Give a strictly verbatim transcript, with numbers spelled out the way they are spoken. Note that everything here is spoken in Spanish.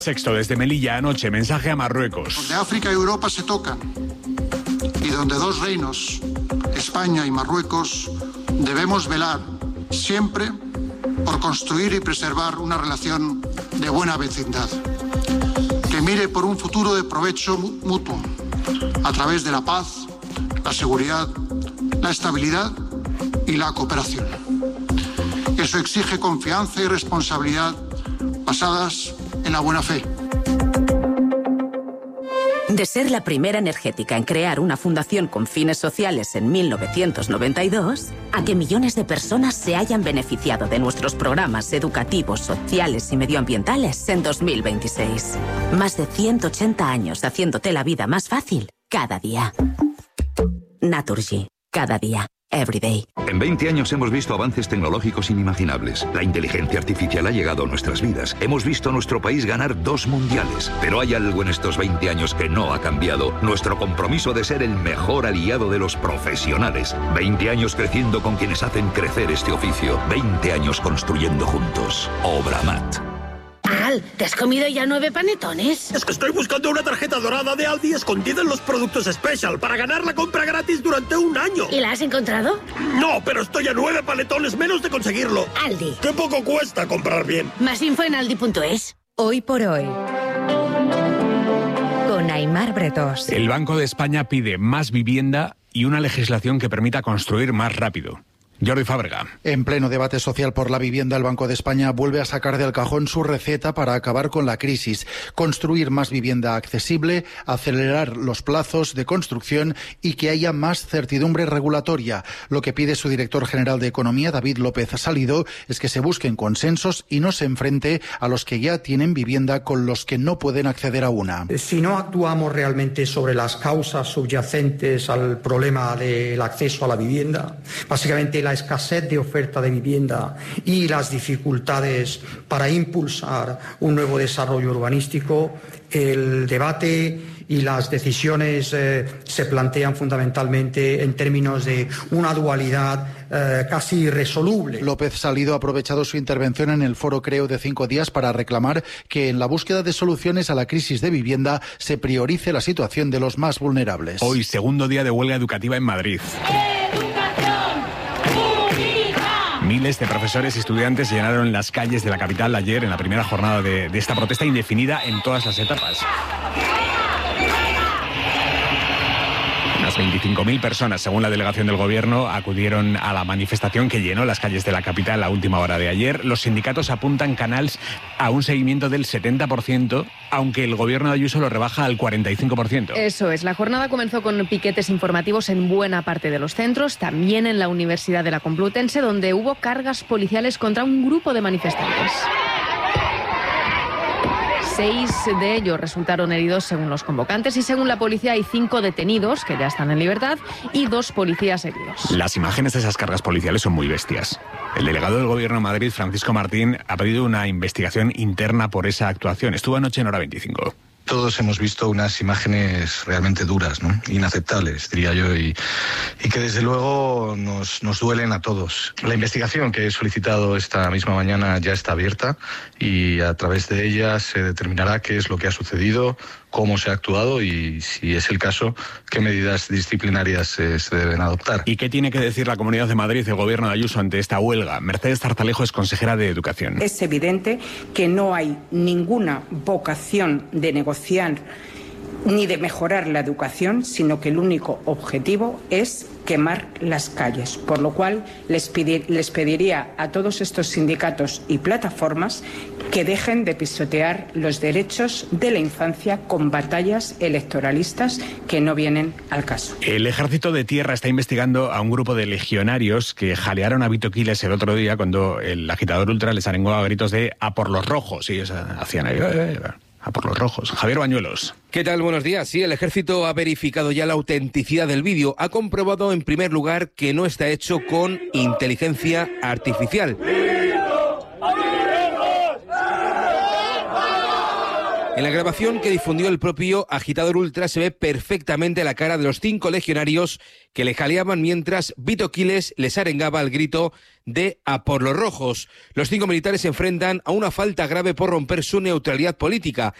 Sexto desde Melilla anoche, mensaje a Marruecos. Donde África y Europa se tocan y donde dos reinos, España y Marruecos, debemos velar siempre por construir y preservar una relación de buena vecindad, que mire por un futuro de provecho mutuo a través de la paz, la seguridad, la estabilidad y la cooperación. Eso exige confianza y responsabilidad basadas en la buena fe. De ser la primera energética en crear una fundación con fines sociales en mil novecientos noventa y dos, a que millones de personas se hayan beneficiado de nuestros programas educativos, sociales y medioambientales en dos mil veintiséis. Más de ciento ochenta años haciéndote la vida más fácil cada día. Naturgy. Cada día. Everyday. En veinte años hemos visto avances tecnológicos inimaginables. La inteligencia artificial ha llegado a nuestras vidas. Hemos visto a nuestro país ganar dos mundiales. Pero hay algo en estos veinte años que no ha cambiado. Nuestro compromiso de ser el mejor aliado de los profesionales. veinte años creciendo con quienes hacen crecer este oficio. veinte años construyendo juntos. Obramat. Al, ¿te has comido ya nueve panetones? Es que estoy buscando una tarjeta dorada de Aldi escondida en los productos Special para ganar la compra gratis durante un año. ¿Y la has encontrado? No, pero estoy a nueve panetones menos de conseguirlo. Aldi. ¡Qué poco cuesta comprar bien! Más info en aldi punto es. Hoy por hoy, con Aimar Bretos. El Banco de España pide más vivienda y una legislación que permita construir más rápido. Jordi Fábrega. En pleno debate social por la vivienda, el Banco de España vuelve a sacar del cajón su receta para acabar con la crisis. Construir más vivienda accesible, acelerar los plazos de construcción y que haya más certidumbre regulatoria. Lo que pide su director general de Economía, David López Salido, es que se busquen consensos y no se enfrente a los que ya tienen vivienda con los que no pueden acceder a una. Si no actuamos realmente sobre las causas subyacentes al problema del acceso a la vivienda, básicamente la La escasez de oferta de vivienda y las dificultades para impulsar un nuevo desarrollo urbanístico, el debate y las decisiones eh, se plantean fundamentalmente en términos de una dualidad eh, casi irresoluble. López Salido ha aprovechado su intervención en el foro Creo de cinco días para reclamar que en la búsqueda de soluciones a la crisis de vivienda se priorice la situación de los más vulnerables. Hoy, segundo día de huelga educativa en Madrid. Miles de profesores y estudiantes llenaron las calles de la capital ayer en la primera jornada de, de esta protesta indefinida en todas las etapas. Unas veinticinco mil personas, según la delegación del gobierno, acudieron a la manifestación que llenó las calles de la capital a última hora de ayer. Los sindicatos apuntan Canals a un seguimiento del setenta por ciento, aunque el gobierno de Ayuso lo rebaja al cuarenta y cinco por ciento. Eso es, la jornada comenzó con piquetes informativos en buena parte de los centros, también en la Universidad de la Complutense, donde hubo cargas policiales contra un grupo de manifestantes. Seis de ellos resultaron heridos según los convocantes y según la policía hay cinco detenidos que ya están en libertad y dos policías heridos. Las imágenes de esas cargas policiales son muy bestias. El delegado del Gobierno de Madrid, Francisco Martín, ha pedido una investigación interna por esa actuación. Estuvo anoche en Hora veinticinco. Todos hemos visto unas imágenes realmente duras, ¿no? Inaceptables, diría yo, y, y que desde luego nos, nos duelen a todos. La investigación que he solicitado esta misma mañana ya está abierta y a través de ella se determinará qué es lo que ha sucedido, cómo se ha actuado y, si es el caso, qué medidas disciplinarias eh, se deben adoptar. ¿Y qué tiene que decir la Comunidad de Madrid, el Gobierno de Ayuso, ante esta huelga? Mercedes Zarzalejo es consejera de Educación. Es evidente que no hay ninguna vocación de negociar ni de mejorar la educación, sino que el único objetivo es quemar las calles, por lo cual les, pedir, les pediría a todos estos sindicatos y plataformas que dejen de pisotear los derechos de la infancia con batallas electoralistas que no vienen al caso. El Ejército de Tierra está investigando a un grupo de legionarios que jalearon a Vito Quiles el otro día cuando el agitador ultra les arengó a gritos de "a por los rojos", y ellos hacían ahí a por los rojos. Javier Bañuelos. ¿Qué tal? Buenos días. Sí, el ejército ha verificado ya la autenticidad del vídeo. Ha comprobado, en primer lugar, que no está hecho con inteligencia artificial. En la grabación que difundió el propio agitador ultra se ve perfectamente la cara de los cinco legionarios que le jaleaban mientras Vito Quiles les arengaba al grito de "a por los rojos". Los cinco militares se enfrentan a una falta grave por romper su neutralidad política.